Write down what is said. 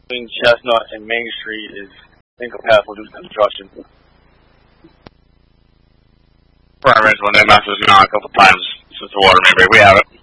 between Chestnut and Main Street is incompatible due to construction. Brian Ridge, when they messaged me on a couple times since the water main break. We have it.